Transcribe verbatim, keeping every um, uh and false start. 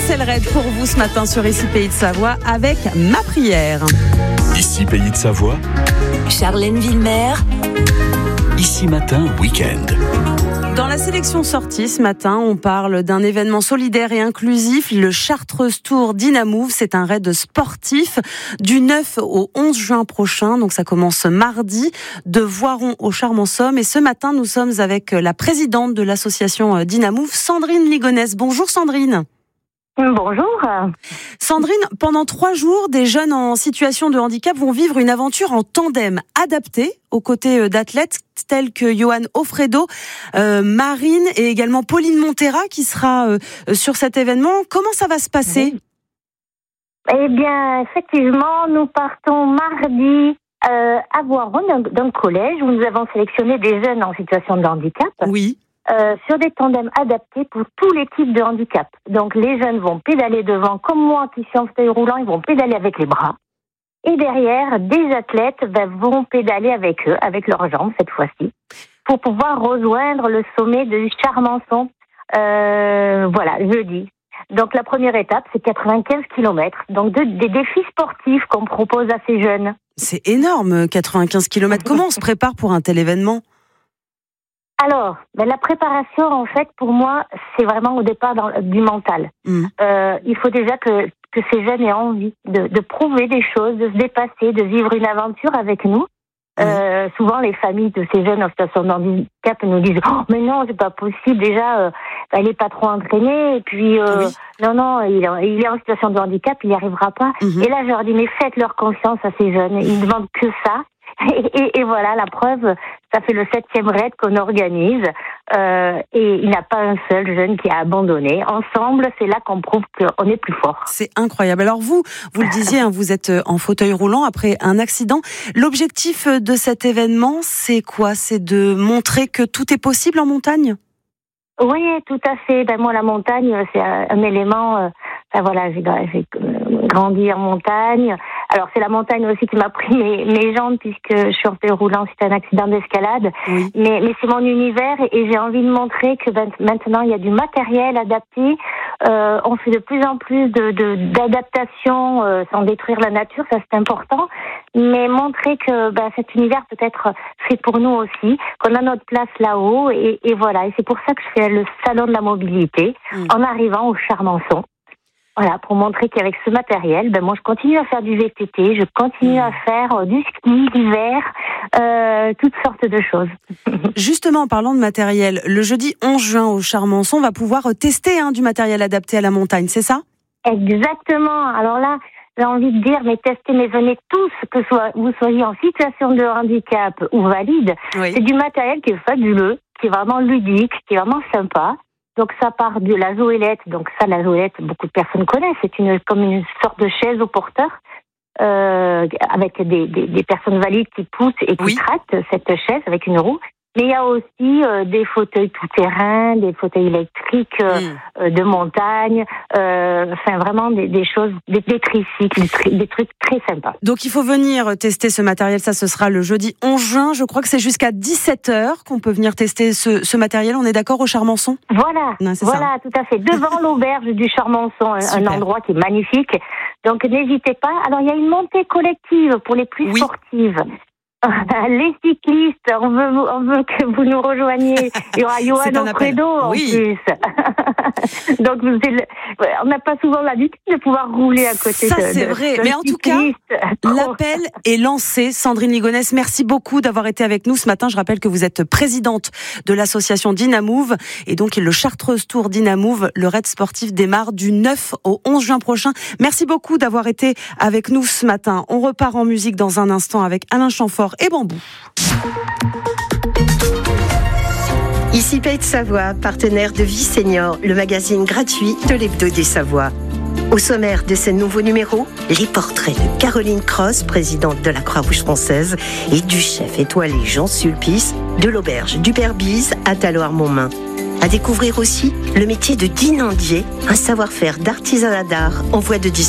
Axel Red pour vous ce matin sur Ici Pays de Savoie avec Ma Prière. Ici Pays de Savoie, Charlène Villemer. Ici Matin Week-end. Dans la sélection sortie ce matin, on parle d'un événement solidaire et inclusif, le Chartreuse Tour Dynamove. C'est un raid sportif du neuf au onze juin prochain. Donc ça commence mardi de Voiron au Charmant-Somme. Et ce matin, nous sommes avec la présidente de l'association Dynamove, Sandrine Ligonès. Bonjour Sandrine. Bonjour. Sandrine, pendant trois jours, des jeunes en situation de handicap vont vivre une aventure en tandem adaptée aux côtés d'athlètes tels que Johan Offredo, euh, Marine et également Pauline Montera qui sera euh, sur cet événement. Comment ça va se passer ? Eh bien, effectivement, nous partons mardi euh, à Voiron d'un, d'un collège où nous avons sélectionné des jeunes en situation de handicap. Oui. Euh, sur des tandems adaptés pour tous les types de handicap. Donc les jeunes vont pédaler devant, comme moi qui suis en fauteuil roulant, ils vont pédaler avec les bras. Et derrière, des athlètes ben, vont pédaler avec eux, avec leurs jambes cette fois-ci, pour pouvoir rejoindre le sommet de Charmant-Somme, euh, voilà, jeudi. Donc la première étape, c'est quatre-vingt-quinze kilomètres, donc de, des défis sportifs qu'on propose à ces jeunes. C'est énorme, quatre-vingt-quinze kilomètres. Comment on se prépare pour un tel événement ? Alors, ben la préparation, en fait, pour moi, c'est vraiment au départ dans, du mental. Mmh. Euh, il faut déjà que, que ces jeunes aient envie de, de prouver des choses, de se dépasser, de vivre une aventure avec nous. Mmh. Euh, souvent, les familles de ces jeunes en situation de handicap nous disent « Oh, mais non, c'est pas possible, déjà, euh, elle est pas trop entraînée, et puis, euh, oui. non, non, il est, il est en situation de handicap, il n'y arrivera pas. Mmh. » Et là, je leur dis « Mais faites leur confiance à ces jeunes, ils ne demandent que ça. » Et, et, et voilà, la preuve, ça fait le septième raid qu'on organise euh, et il n'y a pas un seul jeune qui a abandonné. Ensemble, c'est là qu'on prouve qu'on est plus fort. C'est incroyable. Alors vous, vous le disiez, hein, vous êtes en fauteuil roulant après un accident. L'objectif de cet événement, c'est quoi ? C'est de montrer que tout est possible en montagne ? Oui, tout à fait. Ben moi, la montagne, c'est un, un élément... Euh, ben voilà, j'ai, j'ai grandi en montagne. Alors, c'est la montagne aussi qui m'a pris mes, mes jambes puisque je suis en fauteuil roulant suite à un accident d'escalade. Oui. Mais, mais c'est mon univers et j'ai envie de montrer que ben, maintenant, il y a du matériel adapté. Euh, on fait de plus en plus de, de, d'adaptation euh, sans détruire la nature, ça c'est important. Mais montrer que ben, cet univers peut être fait pour nous aussi, qu'on a notre place là-haut. Et, et voilà, et c'est pour ça que je fais le salon de la mobilité mmh. en arrivant au Charmant-Somme. Voilà, pour montrer qu'avec ce matériel, ben moi je continue à faire du V T T, je continue à faire du ski d'hiver, euh, toutes sortes de choses. Justement, en parlant de matériel, le jeudi onze juin au Charmant-Somme, on va pouvoir tester hein, du matériel adapté à la montagne, c'est ça ? Exactement. Alors là, j'ai envie de dire, mais testez, mais venez tous, que soit, vous soyez en situation de handicap ou valide. Oui. C'est du matériel qui est fabuleux, qui est vraiment ludique, qui est vraiment sympa. Donc ça part de la zoélette, donc ça la zoélette, beaucoup de personnes connaissent, c'est une comme une sorte de chaise au porteur, euh, avec des, des, des personnes valides qui poussent et qui oui. tractent cette chaise avec une roue. Mais il y a aussi euh, des fauteuils tout-terrain, des fauteuils électriques euh, mmh. euh, de montagne, euh, enfin vraiment des, des choses, des, des tricycles, des, tri- des trucs très sympas. Donc il faut venir tester ce matériel, ça ce sera le jeudi onze juin, je crois que c'est jusqu'à dix-sept heures qu'on peut venir tester ce, ce matériel, on est d'accord au Charmant-Somme ? Voilà, non, voilà, ça. Tout à fait, devant l'auberge du Charmant-Somme, un endroit qui est magnifique, donc n'hésitez pas. Alors il y a une montée collective pour les plus oui. sportives. Les cyclistes, on veut, on veut que vous nous rejoigniez. Il y aura Johan Offredo en oui. plus. Donc, vous êtes, on n'a pas souvent l'habitude de pouvoir rouler à côté Ça, de Ça, c'est de, vrai. De Mais en tout cas, l'appel est lancé. Sandrine Ligonès, merci beaucoup d'avoir été avec nous ce matin. Je rappelle que vous êtes présidente de l'association Dynamove. Et donc, le Chartreuse Tour Dynamove, le raid sportif démarre du neuf au onze juin prochain. Merci beaucoup d'avoir été avec nous ce matin. On repart en musique dans un instant avec Alain Chamfort et Bambou. Ici Pays de Savoie, partenaire de Vie Senior, le magazine gratuit de l'Hebdo des Savoies. Au sommaire de ce nouveau numéro, les portraits de Caroline Cross, présidente de la Croix-Rouge française, et du chef étoilé Jean Sulpice de l'auberge du Berbise à Talloires-Montmain. À découvrir aussi le métier de dinandier, un savoir-faire d'artisanat d'art en voie de disparition.